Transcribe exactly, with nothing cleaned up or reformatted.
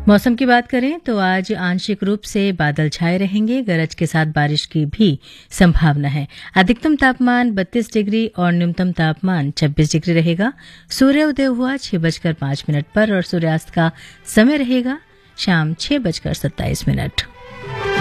मौसम की बात करें तो आज आंशिक रूप से बादल छाए रहेंगे, गरज के साथ बारिश की भी संभावना है। अधिकतम तापमान बत्तीस डिग्री और न्यूनतम तापमान छब्बीस डिग्री रहेगा। सूर्योदय हुआ छह बजकर पांच मिनट पर और सूर्यास्त का समय रहेगा शाम छह बजकर सत्ताईस मिनट।